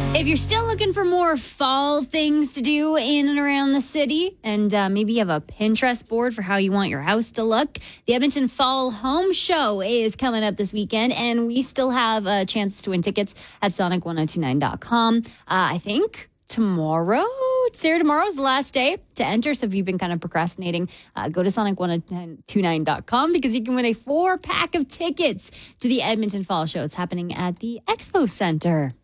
If you're still looking for more fall things to do in and around the city, and maybe you have a Pinterest board for how you want your house to look, the Edmonton Fall Home Show is coming up this weekend, and we still have a chance to win tickets at sonic1029.com. I think tomorrow is the last day to enter. So if you've been kind of procrastinating, go to sonic1029.com because you can win a 4-pack of tickets to the Edmonton Fall Show. It's happening at the Expo Center.